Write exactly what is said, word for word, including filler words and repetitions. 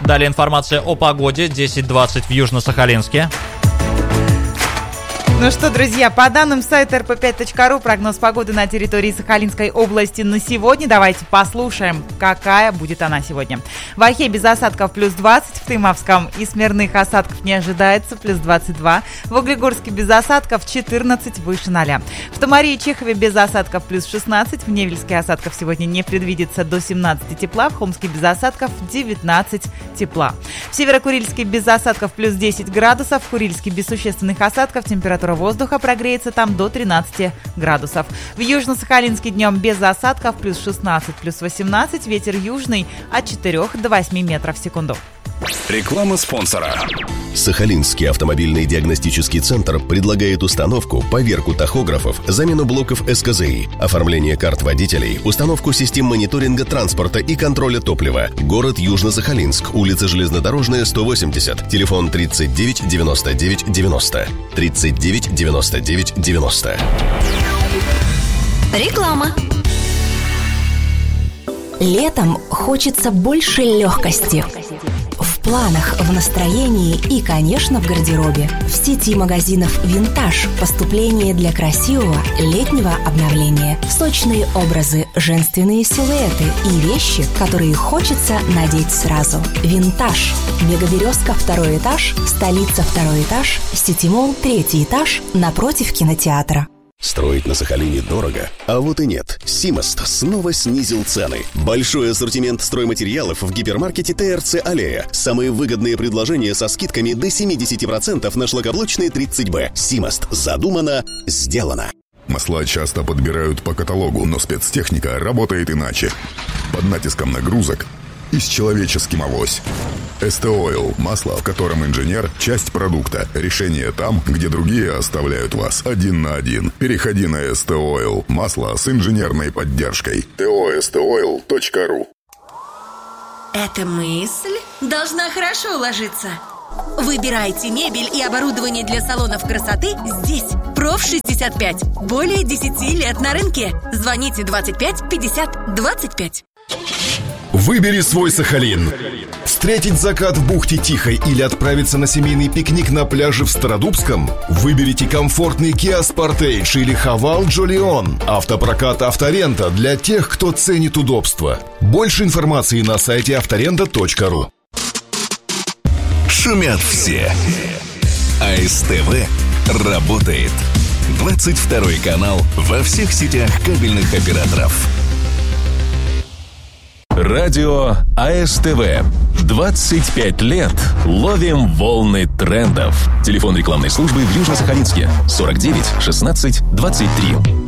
Далее информация о погоде. десять двадцать в Южно-Сахалинске. Ну что, друзья, по данным сайта эр пэ пять точка ру, прогноз погоды на территории Сахалинской области на сегодня. Давайте послушаем, какая будет она сегодня. В Охе без осадков плюс двадцать, в Тымовском и Смирных осадков не ожидается, плюс двадцать два. В Углегорске без осадков четырнадцать, выше ноля. В Томари и Чехове без осадков плюс шестнадцать, в Невельске осадков сегодня не предвидится, до семнадцати тепла, в Хомске без осадков девятнадцать тепла. В Северо-Курильске без осадков плюс десять градусов, в Курильске без существенных осадков, температура воздуха прогреется там до тринадцати градусов. В Южно-Сахалинске днем без осадков плюс шестнадцать, плюс восемнадцать, ветер южный от четырёх до восьми метров в секунду. Реклама спонсора. Сахалинский автомобильный диагностический центр предлагает установку, поверку тахографов, замену блоков эс ка зэ и, оформление карт водителей, установку систем мониторинга транспорта и контроля топлива. Город Южно-Сахалинск, улица Железнодорожная, сто восемьдесят, телефон тридцать девять девяносто девять девяносто, тридцать девять девяносто девять девяносто. Реклама. Летом хочется больше легкости. В планах, в настроении и, конечно, в гардеробе. В сети магазинов «Винтаж» поступление для красивого летнего обновления. Сочные образы, женственные силуэты и вещи, которые хочется надеть сразу. «Винтаж». Мегаберезка, второй этаж, столица, второй этаж, Ситимолл, третий этаж, напротив кинотеатра. Строить на Сахалине дорого? А вот и нет. Симост снова снизил цены. Большой ассортимент стройматериалов в гипермаркете тэ эр цэ «Аллея». Самые выгодные предложения со скидками до семьдесят процентов на шлакоблочные тридцать бэ. Симост. Задумано, сделано. Масла часто подбирают по каталогу, но спецтехника работает иначе. Под натиском нагрузок и с человеческим авось. эс тэ Oil – масло, в котором инженер – часть продукта. Решение там, где другие оставляют вас один на один. Переходи на эс тэ Oil – масло с инженерной поддержкой. тэ о эс тэ ойл точка ру. Эта мысль должна хорошо ложиться. Выбирайте мебель и оборудование для салонов красоты здесь. Проф шестьдесят пять. Более десяти лет на рынке. Звоните двадцать пять пятьдесят двадцать пять. Выбери свой Сахалин. Встретить закат в бухте Тихой или отправиться на семейный пикник на пляже в Стародубском? Выберите комфортный Kia Sportage или Haval Jolion. Автопрокат «Авторента» для тех, кто ценит удобство. Больше информации на сайте авторента точка ру. Шумят все. а эс тэ вэ работает. двадцать второй канал во всех сетях кабельных операторов. Радио а эс тэ вэ. двадцать пять лет ловим волны трендов. Телефон рекламной службы в Южно-Сахалинске сорок девять шестнадцать двадцать три.